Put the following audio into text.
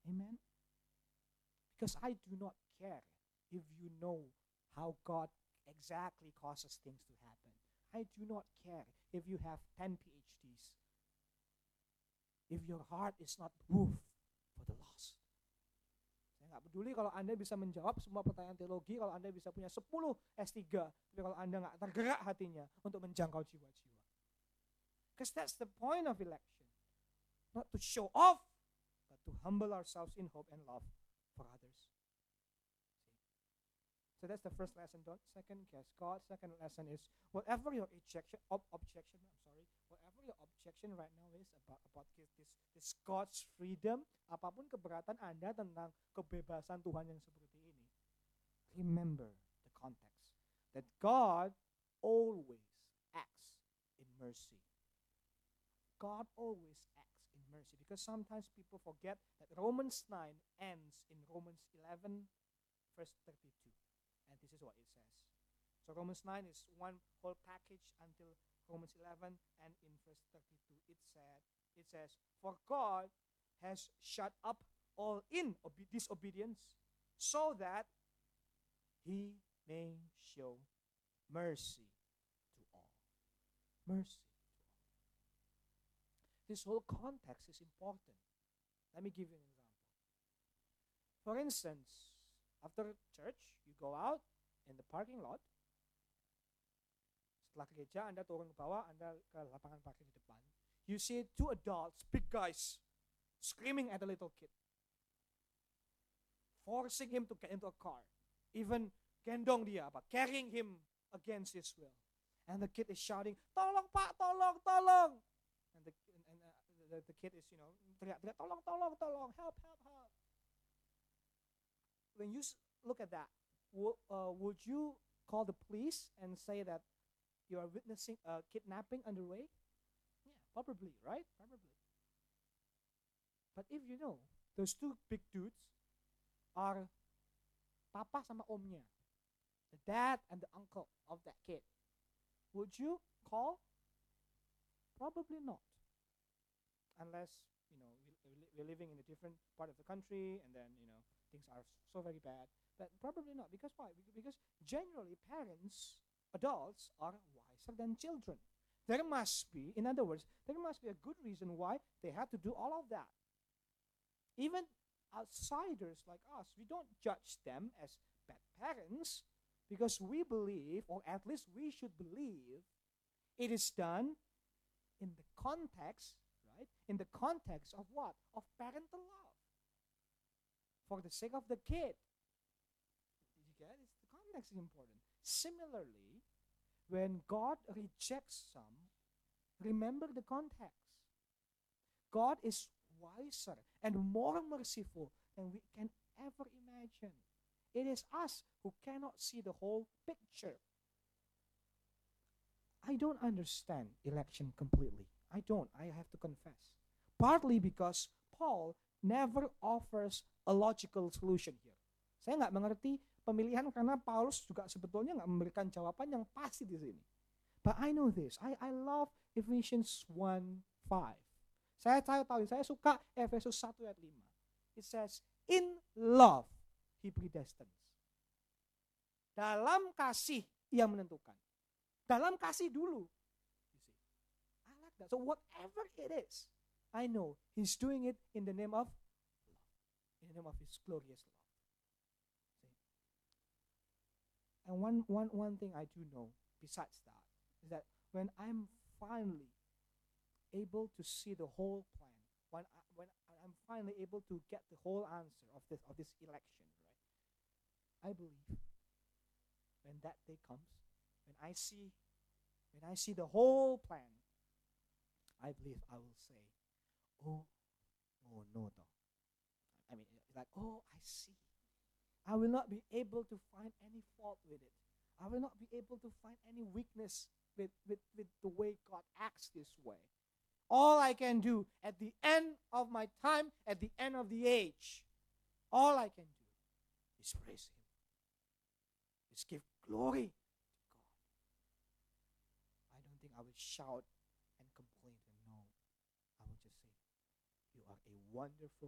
Amen? Because I do not care if you know how God exactly causes things to happen. I do not care if you have 10 PhDs. If your heart is not moved for the lost. Saya nggak peduli kalau Anda bisa menjawab semua pertanyaan teologi, kalau Anda bisa punya 10 S3, tapi kalau Anda nggak tergerak hatinya untuk menjangkau jiwa-jiwa. Because that's the point of election. Not to show off, but to humble ourselves in hope and love for others. So that's the first lesson. Second, guess God. Second lesson is whatever your objection right now is about this God's freedom, apapun keberatan Anda tentang kebebasan Tuhan yang seperti ini, remember the context that God always acts in mercy. God always acts in mercy, because sometimes people forget that Romans 9 ends in Romans 11 verse 32. And this is what it says. So Romans 9 is one whole package until Romans 11, and in verse 32 it says, for God has shut up all in disobedience, so that he may show mercy to all. Mercy to all. This whole context is important. Let me give you an example. For instance, after church, you go out in the parking lot. Setelah gereja, Anda turun ke bawah, Anda ke lapangan parkir di depan. You see two adults, big guys, screaming at a little kid, forcing him to get into a car, even gendong dia, carrying him against his will. And the kid is shouting, "Tolong Pak, tolong, tolong!" And the kid is, teriak, "Tolong, tolong, tolong, help, help, help!" When you look at that, would you call the police and say that you are witnessing a kidnapping underway? Yeah, probably, right? Probably. But if you know those two big dudes are papa sama omnya, the dad and the uncle of that kid, would you call? Probably not. Unless, we're living in a different part of the country, and then, things are so very bad. But probably not. Because why? Because generally parents, adults, are wiser than children. There must be, in other words, there must be a good reason why they had to do all of that. Even outsiders like us, we don't judge them as bad parents, because we believe, or at least we should believe, it is done in the context, right? In the context of what? Of parental love. For the sake of the kid. Did you get it? The context is important. Similarly, when God rejects some, remember the context. God is wiser and more merciful than we can ever imagine. It is us who cannot see the whole picture. I don't understand election completely. I don't. I have to confess. Partly because Paul never offers a logical solution here. Saya nggak mengerti pemilihan karena Paulus juga sebetulnya nggak memberikan jawaban yang pasti di sini. But I know this. I love Ephesians 1:5. Saya tahu, saya suka Efesus 1 ayat 5. It says, in love he predestines. Dalam kasih ia menentukan. Dalam kasih dulu. You see. I like that. So whatever it is, I know he's doing it in the name of love. In the name of his glorious love. See? And one thing I do know besides that is that when I'm finally able to see the whole plan, when I'm finally able to get the whole answer of this election, right? I believe when that day comes, when I see the whole plan, I believe I will say, oh no. I mean, like, oh, I see. I will not be able to find any fault with it. I will not be able to find any weakness with the way God acts this way. All I can do at the end of my time, at the end of the age, all I can do is praise Him. Is give glory to God. I don't think I will shout and complain. No, I will just say, you are a wonderful